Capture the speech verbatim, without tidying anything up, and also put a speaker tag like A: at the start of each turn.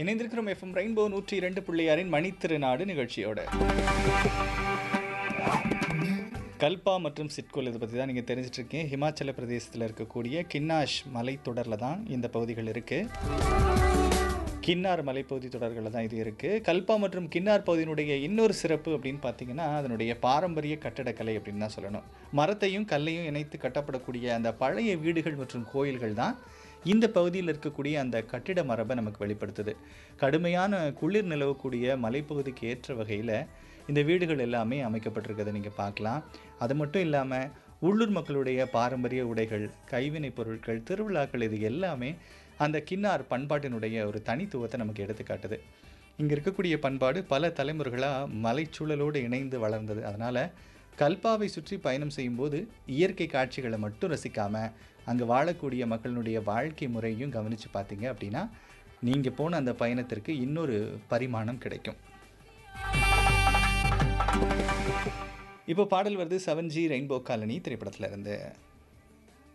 A: இணைந்திருக்கிறோம் FM rainbow நூற்றி இரண்டு புள்ளி ஆறின் மணித்திருநாடு நிகழ்ச்சியோட. கல்பா மற்றும் சிட்கோல் இதை பற்றி தான் நீங்கள் தெரிஞ்சிட்டு இருக்கீங்க. ஹிமாச்சல பிரதேசத்தில் இருக்கக்கூடிய கின்னாஷ் மலைத்தொடரில் தான் இந்த பகுதிகள் இருக்குது. கின்னார் மலைப்பகுதி தொடர்களில் தான் இது இருக்குது. கல்பா மற்றும் கின்னார் பகுதியினுடைய இன்னொரு சிறப்பு அப்படின்னு பார்த்தீங்கன்னா அதனுடைய பாரம்பரிய கட்டடக்கலை அப்படின்னு தான் சொல்லணும். மரத்தையும் கல்லையும் இணைத்து கட்டப்படக்கூடிய அந்த பழைய வீடுகள் மற்றும் கோயில்கள் தான் இந்த பகுதியில் இருக்கக்கூடிய அந்த கட்டிட மரபை நமக்கு வெளிப்படுத்துது. கடுமையான குளிர் நிலவக்கூடிய மலைப்பகுதிக்கு ஏற்ற வகையில் இந்த வீடுகள் எல்லாமே அமைக்கப்பட்டிருக்கிறத நீங்கள் பார்க்கலாம். அது மட்டும் இல்லாமல் உள்ளூர் மக்களுடைய பாரம்பரிய உடைகள், கைவினைப் பொருட்கள், திருவிழாக்கள் இது எல்லாமே அந்த கின்னார் பண்பாட்டினுடைய ஒரு தனித்துவத்தை நமக்கு எடுத்துக்காட்டுது. இங்கே இருக்கக்கூடிய பண்பாடு பல தலைமுறைகளாக மலைச்சூழலோடு இணைந்து வளர்ந்தது. அதனால் கல்பாவை சுற்றி பயணம் செய்யும்போது இயற்கை காட்சிகளை மட்டும் ரசிக்காமல் அங்கே வாழக்கூடிய மக்களினுடைய வாழ்க்கை முறையும் கவனித்து பார்த்தீங்க அப்படின்னா நீங்கள் போன அந்த பயணத்திற்கு இன்னொரு பரிமாணம் கிடைக்கும். இப்போ பாடல் வருது செவன் ஜி ரெயின்போ காலனி திரைப்படத்தில் இருந்து.